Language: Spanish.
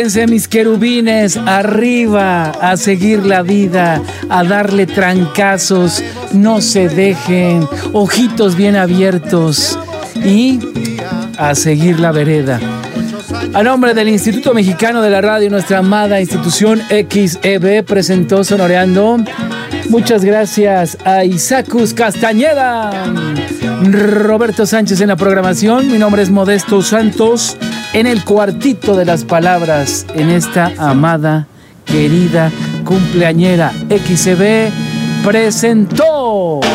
Mis querubines, arriba, a seguir la vida, a darle trancazos, no se dejen, ojitos bien abiertos y a seguir la vereda. A nombre del Instituto Mexicano de la Radio, nuestra amada institución XEB presentó Sonoreando. Muchas gracias a Isacus Castañeda, Roberto Sánchez en la programación. Mi nombre es Modesto Santos. En el cuartito de las palabras, en esta amada, querida, cumpleañera XCB, presentó